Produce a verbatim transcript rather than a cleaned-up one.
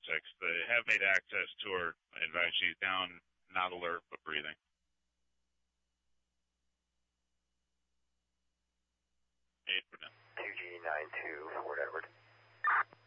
six. They have made access to her. I advise she's down, not alert, but breathing. Eight for now. two G nine two, Fort Edward.